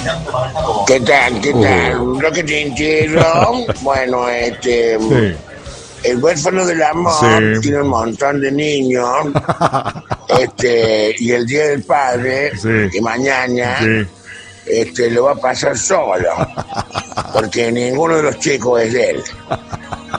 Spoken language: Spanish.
¿Qué tal? ¿Qué tal? Lo que te entero. Bueno, Sí, el huérfano del amor sí, tiene un montón de niños. Y el día del padre, sí, y mañana, sí. lo va a pasar solo. Porque ninguno de los chicos es de él.